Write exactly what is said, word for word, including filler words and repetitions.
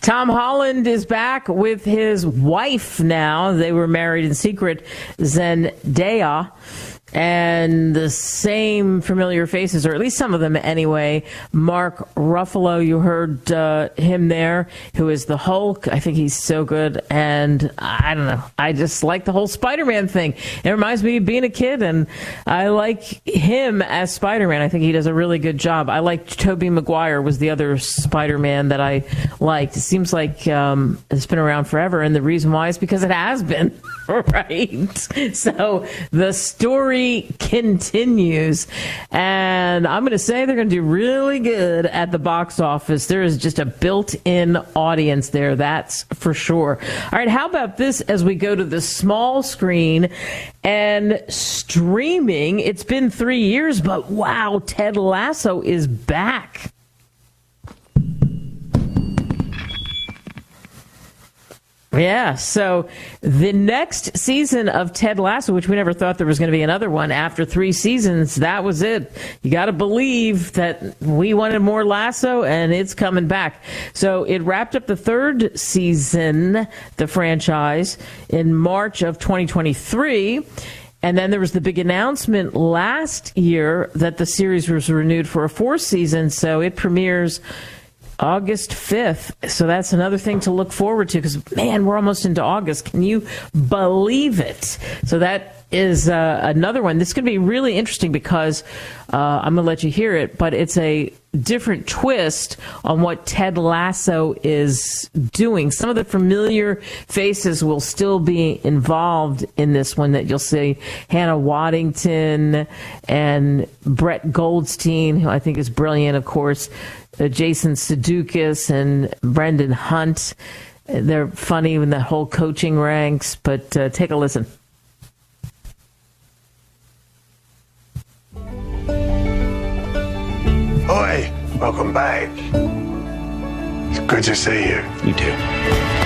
Tom Holland is back with his wife now. They were married in secret, Zendaya. And the same familiar faces, or at least some of them anyway. Mark Ruffalo, you heard uh, him there, who is the Hulk. I think he's so good. And I don't know. I just like the whole Spider-Man thing. It reminds me of being a kid, and I like him as Spider-Man. I think he does a really good job. I liked Tobey Maguire was the other Spider-Man that I liked. It seems like um, it's been around forever, and the reason why is because it has been. Right. So the story continues, and I'm going to say they're going to do really good at the box office. There is just a built-in audience there, that's for sure. All right, how about this as we go to the small screen and streaming? It's been three years, but wow, Ted Lasso is back. Yeah, so the next season of Ted Lasso, which we never thought there was going to be another one after three seasons, that was it. You got to believe that we wanted more Lasso, and it's coming back. So it wrapped up the third season, the franchise, in March of twenty twenty-three. And then there was the big announcement last year that the series was renewed for a fourth season, so it premieres August fifth. So that's another thing to look forward to because, man, we're almost into August. Can you believe it? So that is uh, another one. This is going to be really interesting because uh, I'm going to let you hear it, but it's a different twist on what Ted Lasso is doing. Some of the familiar faces will still be involved in this one that you'll see. Hannah Waddington and Brett Goldstein, who I think is brilliant, of course. Uh, Jason Sudeikis and Brendan Hunt. They're funny in the whole coaching ranks, but uh, take a listen. Oi, welcome back. It's good to see you. You too.